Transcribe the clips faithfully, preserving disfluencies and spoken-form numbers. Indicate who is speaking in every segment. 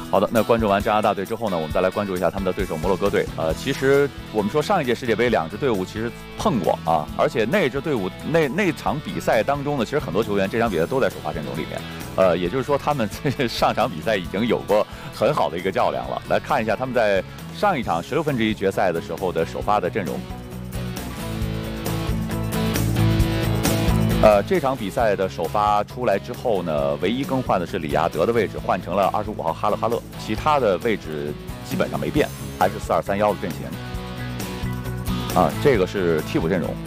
Speaker 1: 好的，那关注完加拿大队之后呢，我们再来关注一下他们的对手摩洛哥队。呃，其实我们说上一届世界杯两支队伍其实碰过啊，而且那支队伍那那场比赛当中呢，其实很多球员这场比赛都在首发阵容里面。呃，也就是说他们上场比赛已经有过很好的一个较量了。来看一下他们在上一场十六分之一决赛的时候的首发的阵容。 呃，这场比赛的首发出来之后呢，唯一更换的是里亚德的位置，换成了二十五号哈勒哈勒，其他的位置基本上没变，还是四二三一的阵型。啊，这个是替补阵容。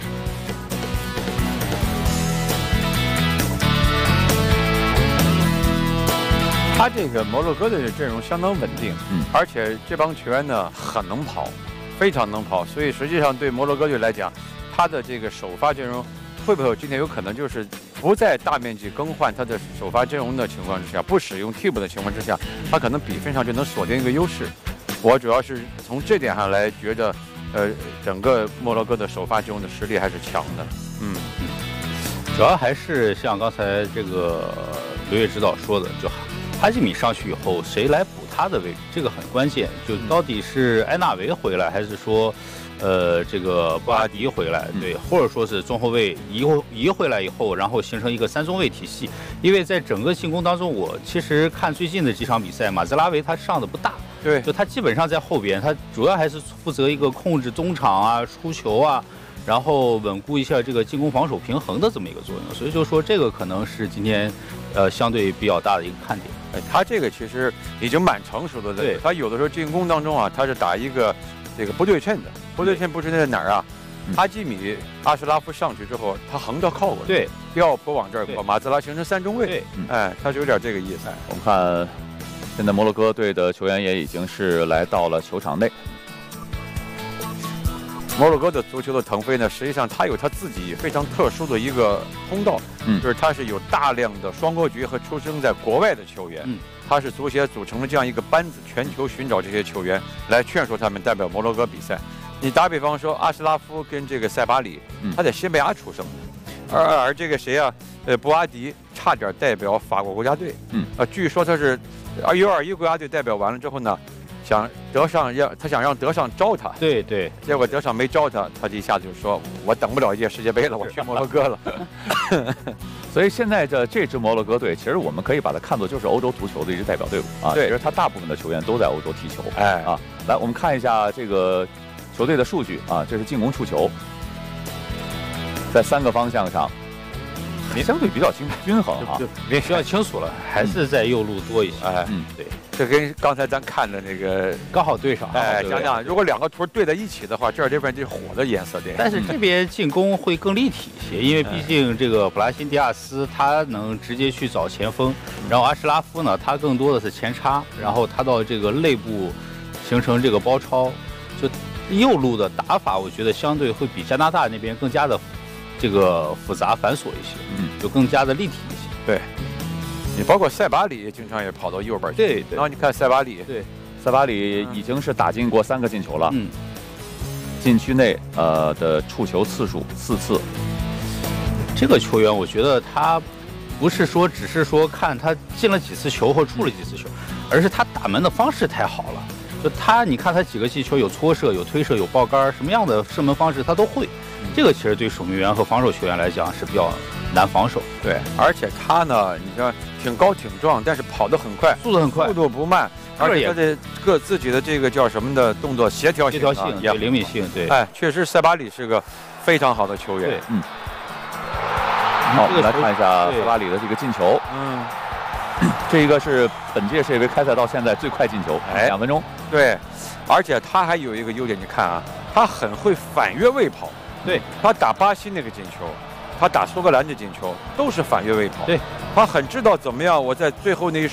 Speaker 2: 他这个摩洛哥队的阵容相当稳定，嗯，而且这帮球员呢很能跑，非常能跑，所以实际上对摩洛哥队来讲，他的这个首发阵容。 会不会有今天有可能就是不在大面积更换他的首发阵容的情况之下，不使用替补的情况之下，他可能比分上就能锁定一个优势。我主要是从这点上来觉得，呃，整个摩洛哥的首发阵容的实力还是强的。嗯，
Speaker 3: 主要还是像刚才这个刘烨指导说的，就哈基米上去以后，谁来补他的位置，这个很关键。就到底是埃纳维回来，还是说？ 呃，这个布阿迪回来，对，或者说是中后卫移移回来以后，然后形成一个三中卫体系。因为在整个进攻当中，我其实看最近的几场比赛，马兹拉维他上的不大，
Speaker 2: 对，
Speaker 3: 就他基本上在后边，他主要还是负责一个控制中场啊、出球啊，然后稳固一下这个进攻防守平衡的这么一个作用。所以就说这个可能是今天，呃，相对比较大的一个看点。
Speaker 2: 哎，他这个其实已经蛮成熟的了。对，他有的时候进攻当中啊，他是打一个这个不对称的。 不对称不是在哪儿啊？哈基米、阿什拉夫上去之后，他横着靠过来，
Speaker 3: 对，
Speaker 2: 要不往这儿靠，马兹拉形成三中卫，对，哎，他是有点这个意思。
Speaker 1: 我们看，现在摩洛哥队的球员也已经是来到了球场内。
Speaker 2: 摩洛哥的足球的腾飞呢，实际上它有它自己非常特殊的一个通道，嗯，就是它是有大量的双国籍和出生在国外的球员，嗯。 他是足协组成了这样一个班子，全球寻找这些球员来劝说他们代表摩洛哥比赛。你打比方说，阿什拉夫跟这个塞巴里，他在西班牙出生的，而而这个谁啊，呃，布阿迪差点代表法国国家队，嗯，啊，据说他是 U 二一国家队代表完了之后呢，想德尚让他想让德尚招他，
Speaker 3: 对对，
Speaker 2: 结果德尚没招他，他就一下子就说，我等不了一届世界杯了，我去摩洛哥了。
Speaker 1: 所以现在的这支摩洛哥队，其实我们可以把它看作就是欧洲足球的一支代表队伍啊。对，其实他大部分的球员都在欧洲踢球。哎啊，来，我们看一下这个球队的数据啊，这是进攻触球，在三个方向上，相对比较均均衡啊。
Speaker 3: 比较清楚了，还是在右路多一些。哎，
Speaker 2: 嗯，对。 这跟刚才咱看的那个
Speaker 3: 刚好对上，
Speaker 2: 哎，想想如果两个图对在一起的话，这儿这边就是火的颜色对。
Speaker 3: 但是这边进攻会更立体一些，因为毕竟这个布拉辛迪亚斯他能直接去找前锋，然后阿什拉夫呢，他更多的是前插，然后他到这个内部形成这个包抄，就右路的打法，我觉得相对会比加拿大那边更加的这个复杂繁琐一些，嗯，就更加的立体一些，
Speaker 2: 对。 你包括塞巴里经常也跑到右边去，
Speaker 1: 对对。
Speaker 2: 然后你看塞巴里，
Speaker 1: 对，塞巴里已经是打进过三个进球了，嗯，禁区内呃的触球次数四次。
Speaker 3: 这个球员我觉得他不是说只是说看他进了几次球或出了几次球，而是他打门的方式太好了。就他，你看他几个进球有搓射、有推射、有爆杆，什么样的射门方式他都会。这个其实对守门员和防守球员来讲是比较难防守。
Speaker 2: 对，而且他呢，你说挺高挺壮，但是跑得很快，
Speaker 3: 速度很快，
Speaker 2: 速度不慢，而且他的各自己的这个叫什么的动作协调性、
Speaker 3: 协调性也灵敏性。对，
Speaker 2: 哎，确实塞巴里是个非常好的球员。
Speaker 3: 对，嗯。
Speaker 1: 好，我们来看一下塞巴里的这个进球。嗯。这一个是本届世界杯开赛到现在最快进球，哎，两分钟。
Speaker 2: 对，而且他还有一个优点，你看啊，他很会反越位跑。
Speaker 3: 对，
Speaker 2: 他打巴西那个进球，他打苏格兰的进球都是反越位跑。
Speaker 3: 对，
Speaker 2: 他很知道怎么样，我在最后那一